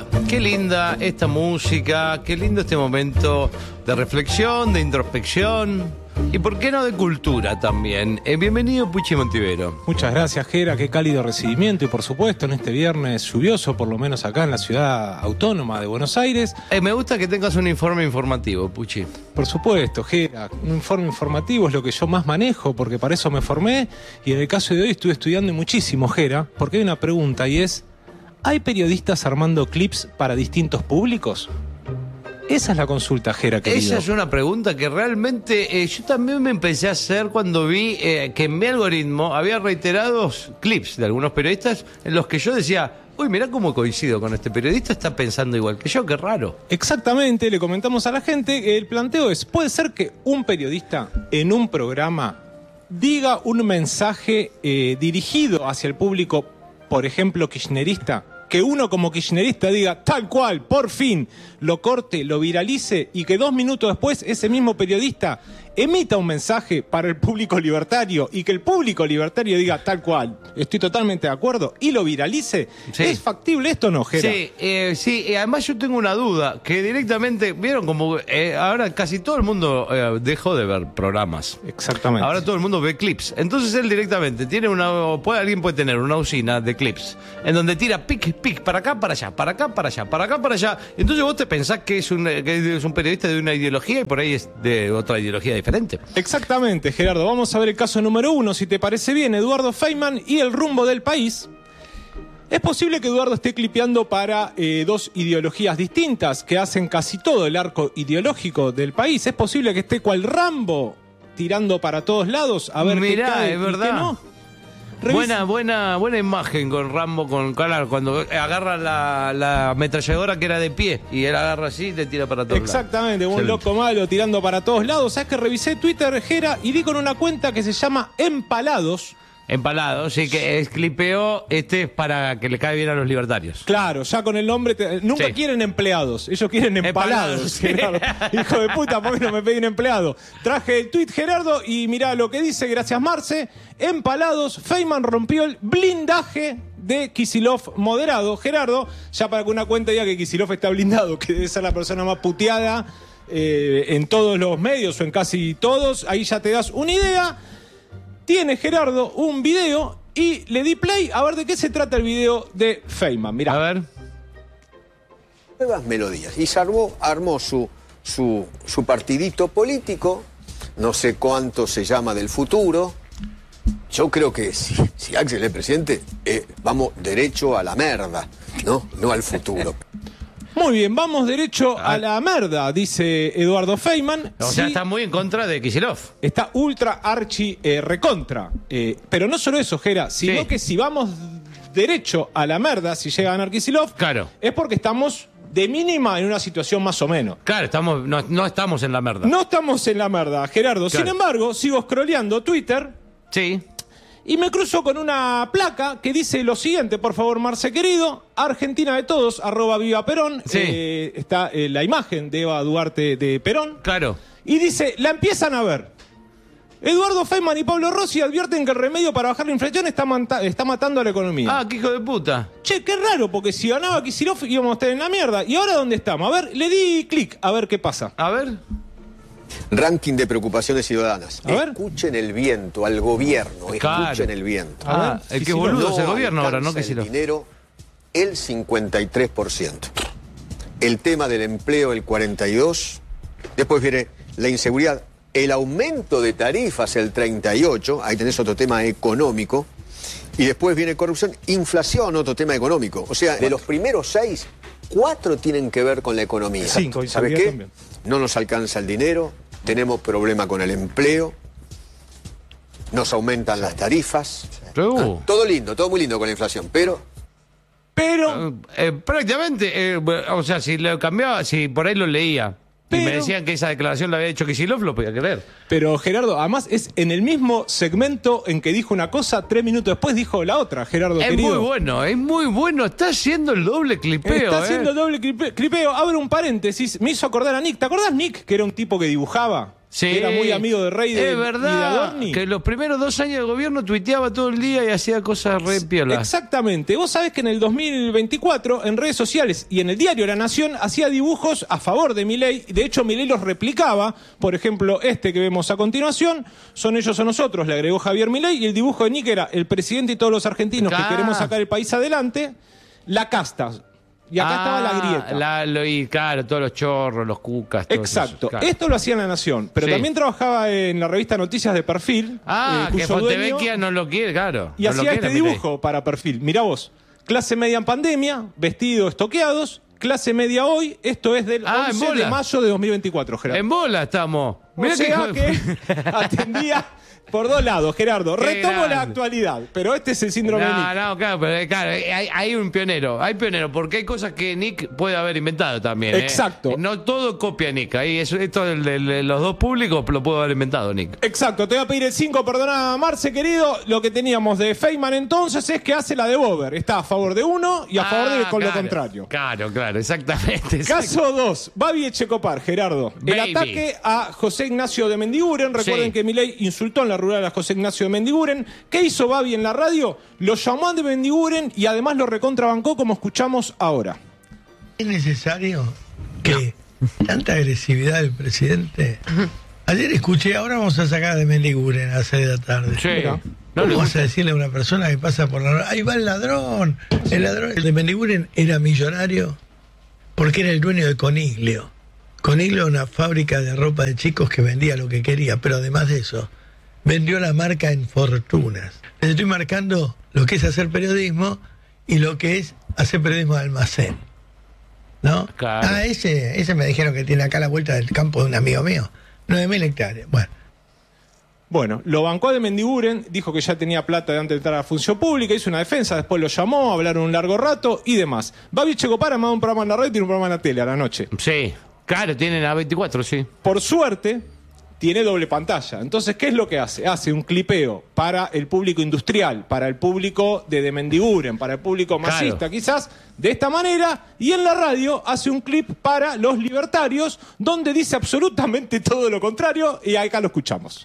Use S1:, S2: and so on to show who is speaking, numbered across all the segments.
S1: qué linda esta música, qué lindo este momento de reflexión, de introspección y por qué no de cultura también. Bienvenido Puchi Montivero.
S2: Muchas gracias, Gera, qué cálido recibimiento y por supuesto en este viernes lluvioso, por lo menos acá en la ciudad autónoma de Buenos Aires.
S1: Me gusta que tengas un informe informativo, Puchi.
S2: Por supuesto, Gera, un informe informativo es lo que yo más manejo porque para eso me formé y en el caso de hoy estuve estudiando muchísimo, Gera, porque hay una pregunta y es: ¿hay periodistas armando clips para distintos públicos? Esa es la consulta, Gera, querido.
S1: Esa es una pregunta que realmente yo también me empecé a hacer cuando vi que en mi algoritmo había reiterados clips de algunos periodistas en los que yo decía: uy, mirá cómo coincido con este periodista, está pensando igual que yo, qué raro.
S2: Exactamente, le comentamos a la gente, el planteo es: ¿puede ser que un periodista en un programa diga un mensaje dirigido hacia el público, por ejemplo, kirchnerista? Que uno como kirchnerista diga tal cual, por fin, lo corte, lo viralice y que 2 minutos después ese mismo periodista emita un mensaje para el público libertario y que el público libertario diga tal cual, estoy totalmente de acuerdo, y lo viralice.
S1: Sí.
S2: ¿Es factible esto o no, Gera?
S1: Sí, además yo tengo una duda, que directamente, vieron como ahora casi todo el mundo dejó de ver programas.
S2: Exactamente.
S1: Ahora todo el mundo ve clips. Entonces él directamente tiene alguien puede tener una usina de clips en donde tira pic, para acá, para allá, para acá, para allá, para acá, para allá. Entonces vos te pensás que es un periodista de una ideología y por ahí es de otra ideología diferente.
S2: Exactamente, Gerardo. Vamos a ver el caso número 1, si te parece bien. Eduardo Feynman y el rumbo del país. Es posible que Eduardo esté clipeando para 2 ideologías distintas que hacen casi todo el arco ideológico del país. Es posible que esté cual Rambo tirando para todos lados a ver qué cae
S1: es verdad.
S2: y qué no.
S1: Buena imagen con Rambo, cuando agarra la ametralladora que era de pie y él agarra así y te tira para todos lados.
S2: Exactamente, un loco malo tirando para todos lados. ¿Sabes que revisé Twitter, Gera, y di con una cuenta que se llama Empalados?
S1: Empalados, sí, que es clipeo, es para que le cae bien a los libertarios.
S2: Claro, ya con el nombre, nunca
S1: Sí.
S2: quieren empleados, ellos quieren empalados.
S1: Sí.
S2: Gerardo. Hijo de puta, ¿por qué no me pedí un empleado? Traje el tuit, Gerardo, y mirá lo que dice, gracias Marce. Empalados, Feynman rompió el blindaje de Kicillof moderado. Gerardo, ya para que una cuenta diga que Kicillof está blindado, que debe ser la persona más puteada en todos los medios o en casi todos, ahí ya te das una idea. Tiene Gerardo un video y le di play a ver de qué se trata el video de Feynman. Mirá.
S1: A ver.
S3: Nuevas melodías. Y armó su partidito político, no sé cuánto se llama del futuro. Yo creo que si Axel es presidente, vamos derecho a la merda, no al futuro.
S2: Muy bien, vamos derecho a la merda, dice Eduardo Feynman.
S1: O sea, está muy en contra de Kicillof.
S2: Está ultra archi recontra. Pero no solo eso, Gera, sino
S1: Sí.
S2: que si vamos derecho a la merda, si llega a ganar Kicillof,
S1: Claro.
S2: es porque estamos de mínima en una situación más o menos.
S1: Claro, no estamos en la merda.
S2: No estamos en la merda, Gerardo.
S1: Claro.
S2: Sin embargo, sigo scrolleando Twitter
S1: Sí.
S2: y me cruzo con una placa que dice lo siguiente, por favor, Marce querido: Argentina de todos, @Viva Perón.
S1: Sí.
S2: Está la imagen de Eva Duarte de Perón.
S1: Claro.
S2: Y dice, la empiezan a ver. Eduardo Feynman y Pablo Rossi advierten que el remedio para bajar la inflación está matando a la economía.
S1: Ah, qué hijo de puta.
S2: Che, qué raro, porque si ganaba Kicillof íbamos a estar en la mierda. ¿Y ahora dónde estamos? A ver, le di clic, a ver qué pasa.
S1: A ver.
S3: Ranking de preocupaciones ciudadanas.
S2: A ver.
S3: Escuchen el viento al gobierno,
S1: Claro.
S3: escuchen el viento.
S2: A ver,
S1: el que
S2: Kicillof.
S1: boludo es el gobierno ahora,
S3: alcanza
S1: ¿no? Kicillof.
S3: el dinero, el 53%. El tema del empleo, el 42%. Después viene la inseguridad, el aumento de tarifas, el 38%. Ahí tenés otro tema económico. Y después viene corrupción, inflación, otro tema económico. O sea, de los primeros 6, 4 tienen que ver con la economía.
S2: 5,
S3: ¿Sabes
S2: inseguridad
S3: qué?
S2: también.
S3: No nos alcanza el dinero, tenemos problema con el empleo, nos aumentan las tarifas. Todo lindo, todo muy lindo con la inflación, pero
S1: Prácticamente, o sea, si lo cambiaba, si por ahí lo leía y me
S2: Pero-
S1: decían que esa declaración la había hecho Kicillof, lo podía creer.
S2: Pero Gerardo, además es en el mismo segmento en que dijo una cosa, 3 minutos después dijo la otra, Gerardo
S1: Es
S2: querido.
S1: muy bueno. Está haciendo el doble clipeo.
S2: Está haciendo doble clipeo. Abre un paréntesis, me hizo acordar a Nick. ¿Te acordás, Nick, que era un tipo que dibujaba?
S1: Sí,
S2: que era muy amigo de Rey
S1: es
S2: y de
S1: verdad
S2: Adorni.
S1: que los primeros 2 años de gobierno tuiteaba todo el día y hacía cosas re piolas.
S2: Exactamente. Vos sabés que en el 2024, en redes sociales y en el diario La Nación, hacía dibujos a favor de Milei. De hecho, Milei los replicaba. Por ejemplo, este que vemos a continuación, Son ellos o nosotros, le agregó Javier Milei. Y el dibujo de Nick era el presidente y todos los argentinos que queremos sacar el país adelante. La casta. Y acá estaba la grieta.
S1: Y claro, todos los chorros, los cucas. Todos
S2: Exacto.
S1: esos, claro.
S2: Esto lo hacía en La Nación. Pero
S1: Sí.
S2: también trabajaba en la revista Noticias de Perfil.
S1: Que
S2: cuyo
S1: Fontevecchia
S2: dueño-
S1: no lo quiere, claro.
S2: Y
S1: no lo
S2: hacía
S1: quiere,
S2: este
S1: Milei.
S2: dibujo para Perfil. Mirá vos. Clase media en pandemia, vestidos estoqueados. Clase media hoy. Esto es del
S1: en
S2: 11 de
S1: bola.
S2: mayo de 2024, Gerardo.
S1: En bola estamos.
S2: O
S1: Mirá
S2: sea
S1: hijo
S2: que
S1: de-
S2: atendía por dos lados, Gerardo.
S1: Qué
S2: Retomo
S1: grande.
S2: la actualidad, pero este es el síndrome de Nick.
S1: No, claro, pero claro, hay un pionero. Hay pionero, porque hay cosas que Nick puede haber inventado también.
S2: Exacto.
S1: No todo copia Nick. Ahí esto de los dos públicos lo puede haber inventado Nick.
S2: Exacto, te voy a pedir el 5, perdona Marce, querido. Lo que teníamos de Feynman entonces es que hace la de Bober. Está a favor de uno y a favor de con lo
S1: Claro,
S2: contrario.
S1: Claro, exactamente.
S2: Caso 2, Babi Echecopar, Gerardo. El
S1: Baby.
S2: ataque a José Ignacio de Mendiguren. Recuerden
S1: Sí.
S2: que Milei insultó en la rural a José Ignacio de Mendiguren. ¿Qué hizo Babi en la radio? Lo llamó a de Mendiguren y además lo recontrabancó como escuchamos ahora.
S4: ¿Es necesario que tanta agresividad del presidente? Ayer escuché, ahora vamos a sacar de Mendiguren a las 6 de la tarde.
S1: Sí.
S2: Mira.
S1: No le
S4: ¿Cómo vas
S1: gusta.
S4: a decirle a una persona que pasa por la... Ahí va el ladrón. El ladrón. El de Mendiguren era millonario porque era el dueño de Coniglio. Coniglio, una fábrica de ropa de chicos que vendía lo que quería, pero además de eso, vendió la marca en fortunas. Les estoy marcando lo que es hacer periodismo y lo que es hacer periodismo de almacén. ¿No?
S1: Claro.
S4: Ese me dijeron que tiene acá a la vuelta del campo de un amigo mío. 9.000 hectáreas.
S2: Bueno, lo bancó de Mendiguren, dijo que ya tenía plata de antes de entrar a la función pública, hizo una defensa, después lo llamó, hablaron un largo rato y demás. Babi Echecopar armado un programa en la radio y tiene un programa en la tele a la noche.
S1: Sí, claro, tienen a 24, sí.
S2: Por suerte, tiene doble pantalla. Entonces, ¿qué es lo que hace? Hace un clipeo para el público industrial, para el público de Mendiguren, para el público masista,
S1: Claro.
S2: quizás, de esta manera, y en la radio hace un clip para los libertarios, donde dice absolutamente todo lo contrario, y acá lo escuchamos.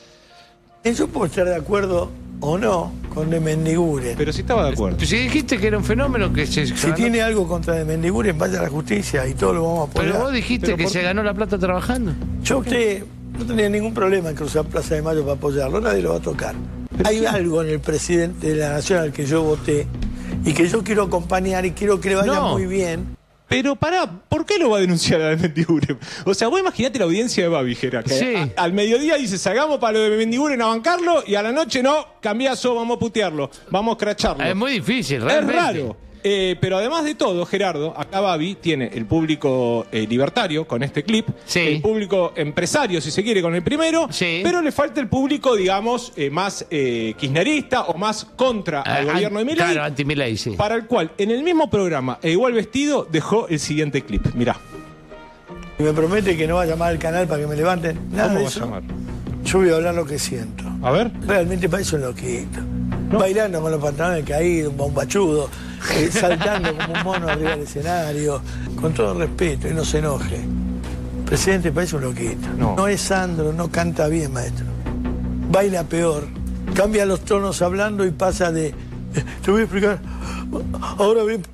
S5: Yo puedo estar de acuerdo o no con de Mendiguren.
S2: Pero si estaba de acuerdo.
S1: Pues si dijiste que era un fenómeno que se
S5: Si
S1: ganó-
S5: tiene algo contra de Mendiguren, vaya a la justicia y todo lo vamos a apoyar.
S1: Pero vos dijiste
S2: Pero
S1: que
S2: por-
S1: se ganó la plata trabajando.
S5: Yo usted no tenía ningún problema en cruzar Plaza de Mayo para apoyarlo, nadie lo va a tocar. Hay algo en el presidente de la Nación al que yo voté y que yo quiero acompañar y quiero que le vaya
S1: No.
S5: muy bien.
S2: Pero pará, ¿por qué lo va a denunciar a Mendiguren? O sea, vos imaginate la audiencia de Babi, Gera, que
S1: Sí.
S2: al mediodía dice, salgamos para lo de Mendiguren a bancarlo, y a la noche no, cambiazo, vamos a putearlo, vamos a cracharlo.
S1: Es muy difícil,
S2: Es
S1: realmente.
S2: raro. Pero además de todo, Gerardo, acá Babi tiene el público libertario con este clip,
S1: Sí.
S2: el público empresario, si se quiere, con el primero,
S1: Sí.
S2: pero le falta el público, digamos, más kirchnerista o más contra al gobierno de Milei,
S1: Claro, anti-Milei, sí.
S2: para el cual, en el mismo programa e igual vestido, dejó el siguiente clip. Mirá.
S5: Y me promete que no va a llamar al canal para que me levanten. Nada
S2: ¿Cómo
S5: de
S2: va a
S5: eso.
S2: llamar?
S5: Yo voy a hablar lo que siento.
S2: A ver.
S5: Realmente parece un loquito. Bailando con los pantalones caídos, un bombachudo, saltando como un mono arriba del escenario. Con todo respeto, y no se enoje. Presidente parece un loquito.
S2: No.
S5: No es Sandro, no canta bien, maestro. Baila peor. Cambia los tonos hablando y pasa de... Te voy a explicar. Ahora bien...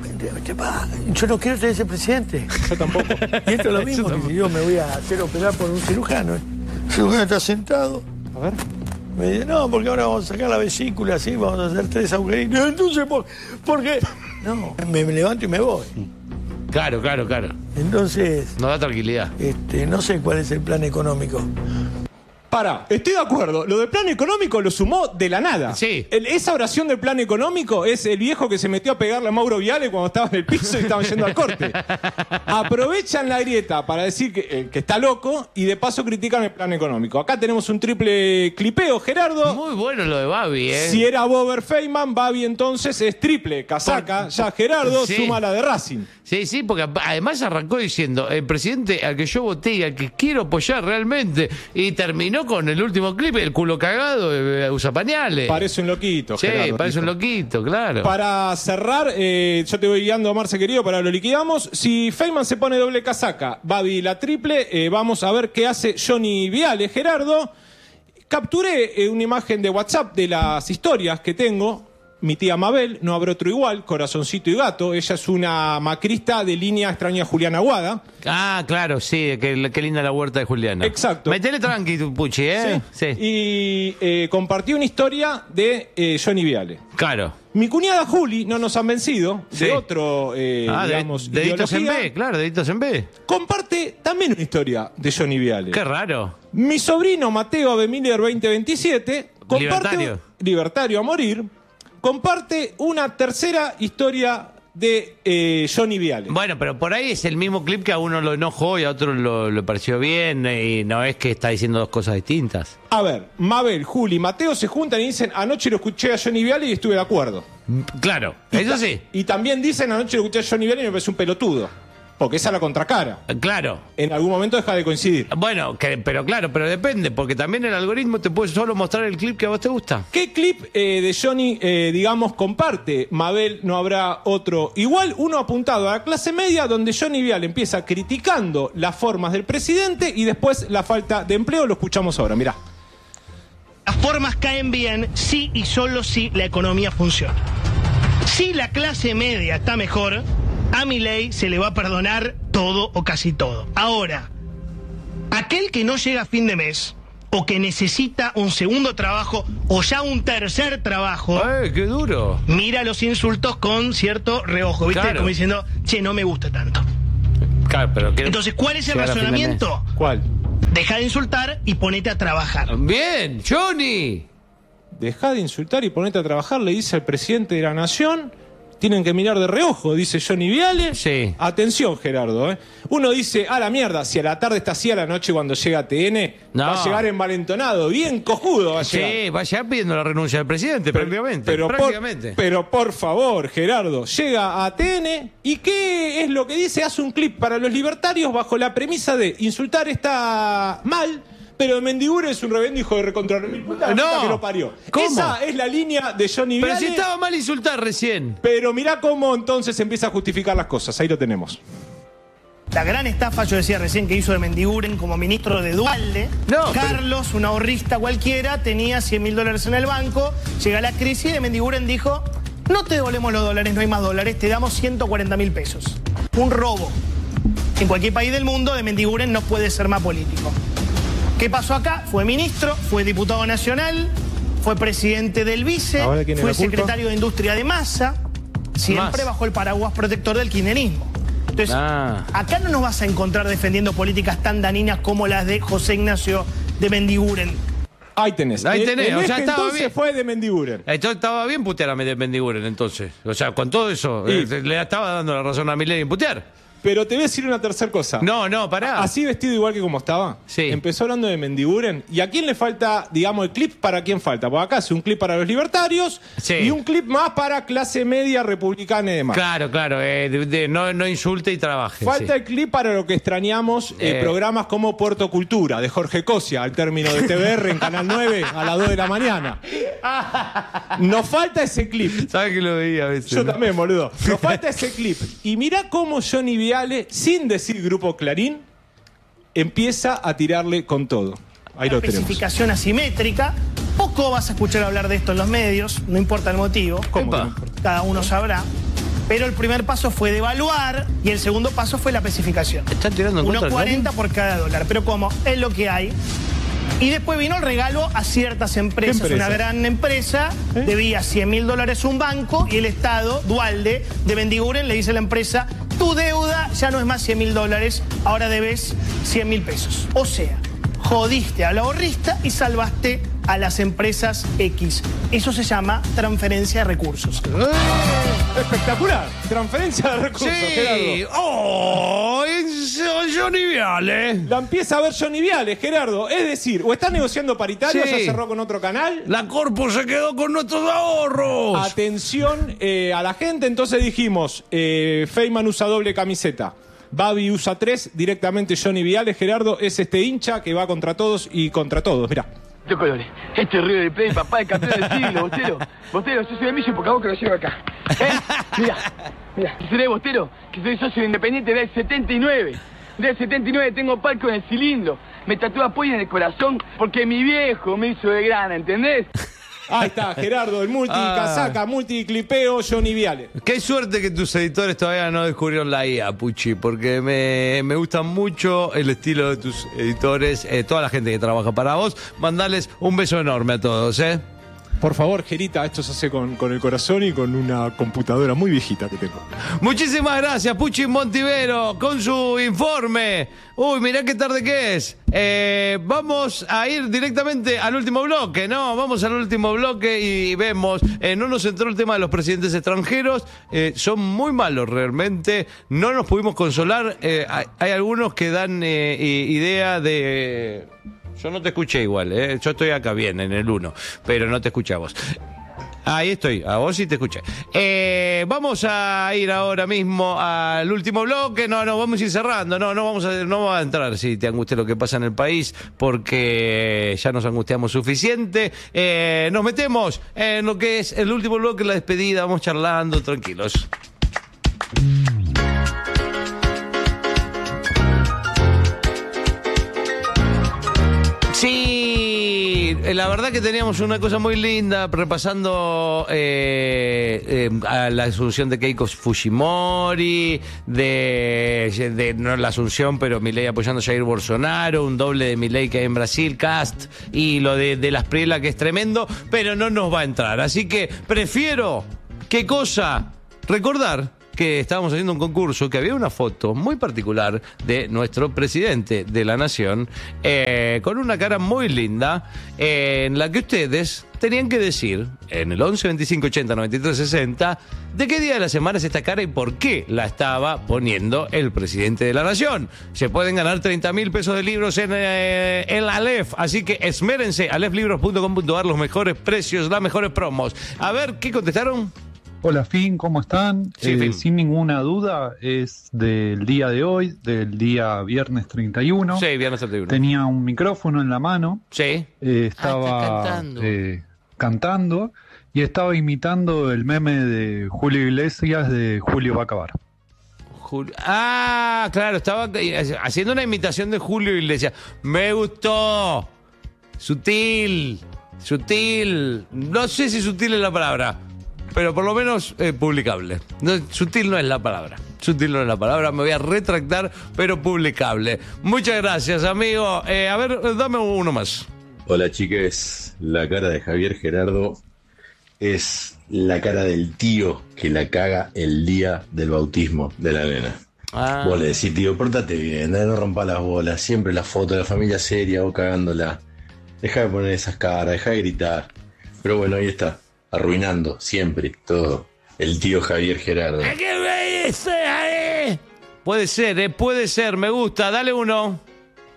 S5: Yo no quiero ser ese presidente.
S2: Yo tampoco.
S5: Y esto es lo mismo que si yo me voy a hacer operar por un cirujano. El cirujano está sentado.
S2: A ver.
S5: Me dice, no, porque ahora vamos a sacar la vesícula, así, vamos a hacer 3 agujeritos. Entonces, ¿por qué? No, me levanto y me voy.
S1: Claro.
S5: Entonces,
S1: Nos da tranquilidad.
S5: no sé cuál es el plan económico.
S2: Pará, estoy de acuerdo. Lo del plan económico lo sumó de la nada.
S1: Sí.
S2: Esa oración del plan económico es el viejo que se metió a pegarle a Mauro Viale cuando estaba en el piso y estaban yendo al corte. Aprovechan la grieta para decir que está loco y de paso critican el plan económico. Acá tenemos un triple clipeo, Gerardo.
S1: Muy bueno lo de Babi, ¿eh?
S2: Si era Bober Feynman, Babi entonces es triple casaca. Ya Gerardo
S1: Sí.
S2: suma la de Racing.
S1: Sí, porque además arrancó diciendo el presidente al que yo voté y al que quiero apoyar realmente, y terminó terminó con el último clip, el culo cagado, usa pañales.
S2: Parece un loquito,
S1: Sí,
S2: Gerardo,
S1: parece
S2: dijo.
S1: un loquito, claro.
S2: Para cerrar, yo te voy guiando, Marce querido, para lo liquidamos. Si Feynman se pone doble casaca, Babi la triple, vamos a ver qué hace Johnny Viale, Gerardo. Capturé una imagen de WhatsApp de las historias que tengo. Mi tía Mabel, no habrá otro igual, corazoncito y gato. Ella es una macrista de línea extraña a Juliana Aguada.
S1: Ah, claro, sí, qué linda la huerta de Juliana.
S2: Exacto.
S1: Metele tranqui, tu Puchi, ¿eh? Sí.
S2: Y compartí una historia de Johnny Viale.
S1: Claro.
S2: Mi cuñada Juli, no nos han vencido,
S1: Sí.
S2: de otro, digamos,
S1: deditos en
S2: ideología,
S1: B, claro, deditos en B.
S2: comparte también una historia de Johnny Viale.
S1: Qué raro.
S2: Mi sobrino Mateo Bemiller 2027 comparte libertario a morir, comparte una tercera historia de Johnny Viale.
S1: Bueno, pero por ahí es el mismo clip que a uno lo enojó y a otro lo pareció bien y no es que está diciendo dos cosas distintas.
S2: A ver, Mabel, Juli, Mateo se juntan y dicen, anoche lo escuché a Johnny Viale y estuve de acuerdo.
S1: Claro, eso sí.
S2: Y también dicen, anoche lo escuché a Johnny Viale y me parece un pelotudo. Porque esa es la contracara.
S1: Claro.
S2: En algún momento deja de coincidir.
S1: Bueno, pero claro, pero depende, porque también el algoritmo te puede solo mostrar el clip que a vos te gusta.
S2: ¿Qué clip de Johnny, digamos, comparte? Mabel, no habrá otro. Igual uno apuntado a la clase media, donde Johnny Viale empieza criticando las formas del presidente y después la falta de empleo. Lo escuchamos ahora, mirá.
S6: Las formas caen bien si y solo si la economía funciona. Si la clase media está mejor, a Milei se le va a perdonar todo o casi todo. Ahora, aquel que no llega a fin de mes o que necesita un segundo trabajo o ya un tercer trabajo,
S1: ¡Qué duro!
S6: mira los insultos con cierto reojo, ¿viste?
S1: Claro.
S6: Como diciendo, che, no me gusta tanto.
S1: Claro, pero
S6: Entonces, ¿cuál es el
S1: llegar a fin de mes.
S6: razonamiento?
S2: ¿Cuál?
S6: Deja de insultar y ponete a trabajar.
S1: Bien, Johnny.
S2: Deja de insultar y ponete a trabajar, le dice el presidente de la nación. Tienen que mirar de reojo, dice Johnny Viale.
S1: Sí.
S2: Atención, Gerardo. Uno dice, a la mierda, si a la tarde está así, a la noche cuando llega TN,
S1: No.
S2: va a llegar envalentonado, bien cojudo va a llegar.
S1: Sí, va a llegar pidiendo la renuncia del presidente, prácticamente. Prácticamente.
S2: Pero por favor, Gerardo, llega a TN y ¿qué es lo que dice? Hace un clip para los libertarios bajo la premisa de insultar está mal, pero Mendibure es un rebelde hijo de recontra remil puta,
S1: No.
S2: puta que lo parió.
S1: ¿Cómo?
S2: Esa es la línea de Johnny
S1: Pero
S2: Viale.
S1: si estaba mal insultar recién.
S2: Pero mirá cómo entonces empieza a justificar las cosas. Ahí lo tenemos.
S6: La gran estafa, yo decía recién, que hizo de Mendiguren como ministro de Dualde.
S1: No,
S6: Carlos, un ahorrista cualquiera, tenía $100.000 en el banco. Llega la crisis y de Mendiguren dijo, no te devolvemos los dólares, no hay más dólares, te damos 140.000 pesos. Un robo. En cualquier país del mundo, de Mendiguren no puede ser más político. ¿Qué pasó acá? Fue ministro, fue diputado nacional, fue presidente del Vice,
S2: ¿Ahora quién es
S6: fue
S2: la culpa?
S6: secretario de Industria de Massa, siempre
S1: Más.
S6: bajo el paraguas protector del kirchnerismo. Entonces, acá no nos vas a encontrar defendiendo políticas tan dañinas como las de José Ignacio de Mendiguren.
S2: Ahí tenés.
S1: Ahí tenés,
S2: El
S1: o sea,
S2: eje
S1: estaba
S2: entonces
S1: bien.
S2: fue de Mendiguren.
S1: Entonces estaba bien putear a Mendiguren entonces. O sea, con todo eso,
S2: Sí.
S1: le estaba dando la razón a Milei en putear.
S2: Pero te voy a decir una tercera cosa.
S1: No, pará.
S2: Así vestido igual que como estaba.
S1: Sí.
S2: Empezó hablando de Mendiguren. ¿Y a quién le falta, digamos, el clip? ¿Para quién falta? Porque acá hace un clip para los libertarios
S1: Sí.
S2: y un clip más para clase media republicana y demás.
S1: Claro, no insulte y trabaje.
S2: Falta
S1: sí.
S2: el clip para lo que extrañamos programas como Puerto Cultura, de Jorge Cosia, al término de TVR en Canal 9 a las 2 de la mañana. Nos falta ese clip.
S1: ¿Sabes que lo veía a veces?
S2: Yo
S1: ¿no?
S2: también, boludo. Nos falta ese clip. Y mirá cómo Johnny Viale, sin decir Grupo Clarín, empieza a tirarle con todo. Ahí lo tenemos.
S6: Especificación asimétrica. Poco vas a escuchar hablar de esto en los medios, no importa el motivo.
S2: ¿Cómo?
S1: Epa.
S6: Cada uno sabrá. Pero el primer paso fue devaluar y el segundo paso fue la especificación.
S1: Están tirando en contra del
S6: 1.40 por cada dólar. Pero como es lo que hay. Y después vino el regalo a ciertas empresas.
S2: ¿Qué empresa?
S6: Una gran empresa debía $100.000 a un banco y el Estado, Dualde, de Mendiguren, le dice a la empresa, tu deuda ya no es más $100.000, ahora debes 100.000 pesos. O sea, jodiste al ahorrista y salvaste a las empresas X. Eso se llama transferencia de recursos.
S2: Espectacular. Transferencia de recursos,
S1: Sí.
S2: Gerardo.
S1: ¡Oh! Johnny Viale.
S2: La empieza a ver Johnny Viale, Gerardo. Es decir, o está negociando paritario,
S1: Sí.
S2: ya cerró con otro canal.
S1: La Corpo se quedó con nuestros ahorros.
S2: Atención a la gente, entonces dijimos, Feynman usa doble camiseta. Babi usa 3, directamente Johnny Viale. Gerardo es este hincha que va contra todos y contra todos. Mirá.
S7: De colores. Este es River Plate, papá, el campeón del siglo, Bostero. Bostero, yo soy de Millo y poca boca lo llevo acá. Mira, seré Bostero, que soy socio de Independiente del 79. Del 79 tengo palco en el cilindro. Me tatué apoyo en el corazón porque mi viejo me hizo de grana, ¿entendés?
S2: Ahí está, Gerardo, el multicasaca, multiclipeo, Johnny Viale.
S1: Qué suerte que tus editores todavía no descubrieron la IA, Puchi, porque me gusta mucho el estilo de tus editores, toda la gente que trabaja para vos. Mandales un beso enorme a todos, ¿eh?
S2: Por favor, Gerita, esto se hace con el corazón y con una computadora muy viejita que tengo.
S1: Muchísimas gracias, Puchi Montivero, con su informe. Uy, mirá qué tarde que es. Vamos a ir directamente al último bloque, ¿no? Vamos al último bloque y vemos. No nos entró el tema de los presidentes extranjeros. Son muy malos realmente. No nos pudimos consolar. Hay algunos que dan idea de... Yo no te escuché igual, ¿eh? Yo estoy acá bien, en el 1, pero no te escuché a vos. Ahí estoy, a vos sí te escuché. Vamos a ir ahora mismo al último bloque. No, vamos a ir cerrando. No vamos a entrar si te angustia lo que pasa en el país, porque ya nos angustiamos suficiente. Nos metemos en lo que es el último bloque, la despedida. Vamos charlando, tranquilos. Sí, la verdad que teníamos una cosa muy linda repasando a la asunción de Keiko Fujimori, no la asunción, pero Milei apoyando a Jair Bolsonaro, un doble de Milei que hay en Brasil, Cast, y lo de las Priela, que es tremendo, pero no nos va a entrar. Así que prefiero, ¿qué cosa? Recordar que estábamos haciendo un concurso, que había una foto muy particular de nuestro presidente de la nación, con una cara muy linda, en la que ustedes tenían que decir, en el 11 25 80 93 60, de qué día de la semana es esta cara y por qué la estaba poniendo el presidente de la nación. Se pueden ganar 30.000 pesos de libros en la Aleph, así que esmérense, aleflibros.com.ar, los mejores precios, las mejores promos. A ver, ¿qué contestaron?
S8: Hola, Fin, ¿cómo están?
S1: Sí, Fin.
S8: Sin ninguna duda, es del día de hoy, del día viernes 31.
S1: Sí, viernes 31.
S8: Tenía un micrófono en la mano.
S1: Sí.
S8: Estaba cantando y estaba imitando el meme de Julio Iglesias de Julio va a acabar.
S1: Claro, estaba haciendo una imitación de Julio Iglesias. Me gustó. Sutil. No sé si sutil es la palabra, pero por lo menos publicable. No, sutil no es la palabra. Me voy a retractar, pero publicable. Muchas gracias, amigo. A ver, dame uno más.
S9: Hola, chiques. La cara de Javier Gerardo es la cara del tío que la caga el día del bautismo de la nena. Vos le decís, tío, pórtate bien, no rompa las bolas. Siempre la foto de la familia seria, vos cagándola. Deja de poner esas caras, deja de gritar. Pero bueno, ahí está. Arruinando siempre todo el tío Javier Gerardo.
S1: Puede ser, me gusta, dale uno.